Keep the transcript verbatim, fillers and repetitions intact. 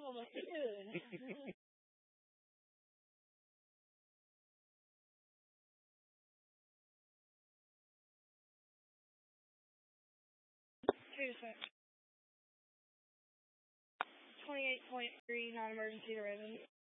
almost good. Two seconds. twenty-eight point three, non-emergency to Raven.